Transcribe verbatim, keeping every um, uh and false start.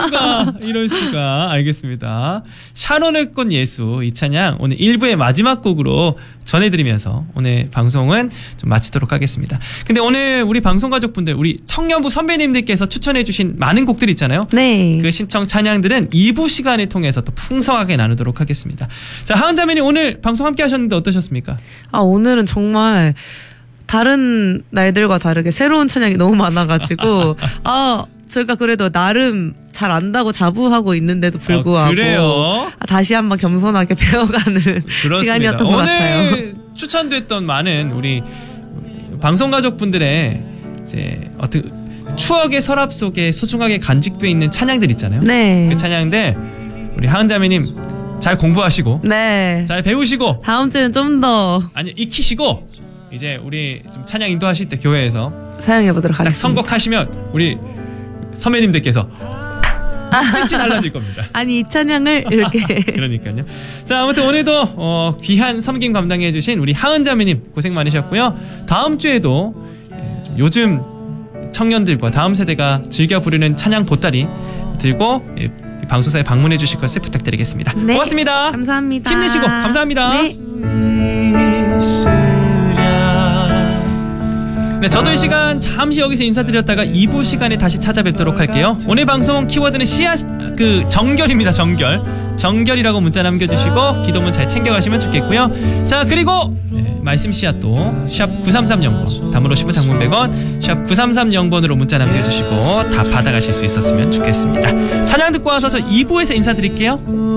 수가, 이럴 수가. 알겠습니다. 샤론의 꽃 예수, 이 찬양 오늘 일 부의 마지막 곡으로 전해드리면서 오늘 방송은 좀 마치도록 하겠습니다. 근데 오늘 우리 방송 가족분들, 우리 청년부 선배님들께서 추천해주신 많은 곡들 있잖아요. 네. 그 신청 찬양들은 이 부 시간을 통해서 또 풍성하게 나누도록 하겠습니다. 자, 하은자매님 오늘 방송 함께 하셨는데 어떠셨습니까? 아, 오늘은 정말 다른 날들과 다르게 새로운 찬양이 너무 많아가지고, 아, 저희가 그래도 나름 잘 안다고 자부하고 있는데도 불구하고. 아, 그래요? 다시 한번 겸손하게 배워가는 그렇습니다. 시간이었던 것 같아요. 오늘 추천됐던 많은 우리 방송 가족분들의 이제 어떻게 추억의 서랍 속에 소중하게 간직되어 있는 찬양들 있잖아요. 네. 그 찬양들 우리 하은자매님 잘 공부하시고, 네. 잘 배우시고, 다음 주에는 좀 더 아니 익히시고 이제 우리 좀 찬양 인도하실 때 교회에서 사용해보도록 딱 하겠습니다. 선곡하시면 우리 선배님들께서 끝이 달라질 겁니다. 아니, 이 찬양을 이렇게. 그러니까요. 자, 아무튼 오늘도 어, 귀한 섬김 감당해주신 우리 하은자매님 고생 많으셨고요. 다음 주에도 예, 좀 요즘 청년들과 다음 세대가 즐겨 부르는 찬양 보따리 들고 예, 방송사에 방문해 주실 것을 부탁드리겠습니다. 네. 고맙습니다. 감사합니다. 힘내시고 감사합니다. 네. 네, 저도 이 시간 잠시 여기서 인사드렸다가 이 부 시간에 다시 찾아뵙도록 할게요. 오늘 방송 키워드는 씨앗, 그 정결입니다. 정결. 정결이라고 문자 남겨주시고 기도문 잘 챙겨가시면 좋겠고요. 자, 그리고 네, 말씀 씨앗도 샵 구삼삼영 번, 담으로 오시면 장문 백 원, 샵 구삼삼영 번으로 문자 남겨주시고 다 받아가실 수 있었으면 좋겠습니다. 찬양 듣고 와서 저 이 부에서 인사드릴게요.